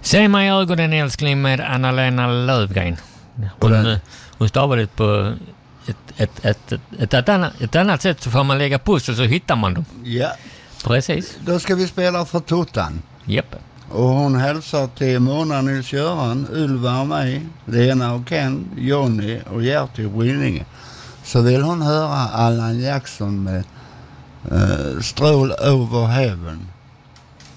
Se mig i ögonen älskling med Anna-Lena Löfgren. Hon stavade på ett annat sätt, så får man lägga pussel så hittar man dem. Ja. Precis. Då ska vi spela för Tuttan. Japp. Och hon hälsar till Mona Nils-Göran, Ulva och mig, Lena och Ken, Johnny och Gerti Winninge. Så vill hon höra Alan Jackson med Stroll over heaven.